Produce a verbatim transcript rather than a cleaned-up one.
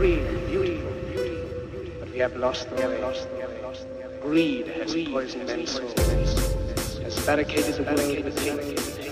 free and beautiful. But we have lost the way. Greed has poisoned men's souls, has barricaded the way with hate.